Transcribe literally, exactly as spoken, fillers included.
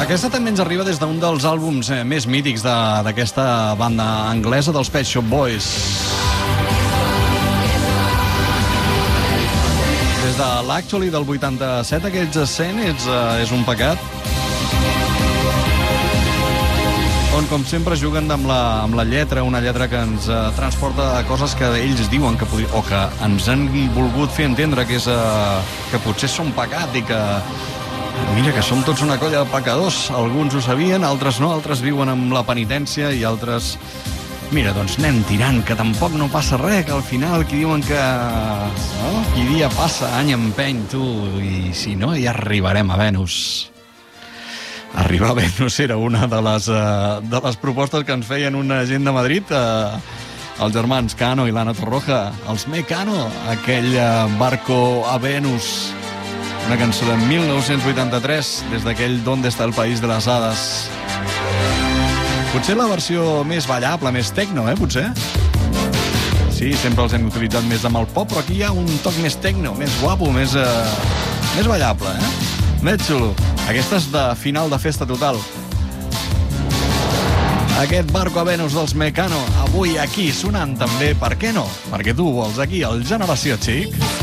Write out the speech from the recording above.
Aquesta també ens arriba des d'un dels àlbums eh, més mítics d'aquesta banda anglesa dels Pet Shop Boys. Des de l'Actually del vuitanta-set, aquests escenes eh, és un pecat. On, com sempre, juguen amb la, amb la lletra, una lletra que ens eh, transporta a coses que ells diuen que podi... o que ens han volgut fer entendre que, és, eh, que potser són pecat i que... Mira, que som tots una colla de pecadors. Alguns ho sabien, altres no, altres viuen amb la penitència i altres... Mira, doncs anem tirant, que tampoc no passa res, que al final qui diuen que... No? Qui dia passa, any empeny, tu, i si no, ja arribarem a Venus. Arribar a Venus era una de les, uh, de les propostes que ens feien una gent de Madrid, uh, els germans Cano i l'Anna Torroja, els Mecano, aquell uh, barco a Venus, una cançó de mil nou-cents vuitanta-tres, des d'aquell D'Onde està el país de les hades. Potser la versió més ballable, més tecno, eh, potser? Sí, sempre els hem utilitzat més amb el pop, però aquí hi ha un toc més tecno, més guapo, més, uh, més ballable, eh? Més xulo. Aquesta és de final de festa total. Aquest barco a Venus dels Mecano, avui aquí sonant també, per què no? Perquè tu vols aquí, el Generació Xic.